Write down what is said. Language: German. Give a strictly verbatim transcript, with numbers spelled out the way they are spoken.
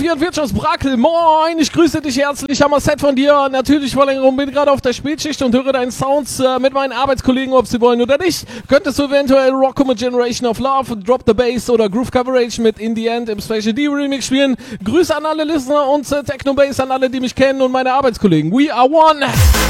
vierundvierzig aus Brakel. Moin, ich grüße dich herzlich. Hammer Set von dir. Natürlich Verlängerung, bin gerade auf der Spätschicht und höre deinen Sounds äh, mit meinen Arbeitskollegen, ob sie wollen oder nicht. Könntest du eventuell Rocko mit Generation of Love, Drop the Bass oder Groove Coverage mit In the End im Special D Remix spielen. Grüße an alle Listener und äh, Techno Bass an alle, die mich kennen und meine Arbeitskollegen. We are one.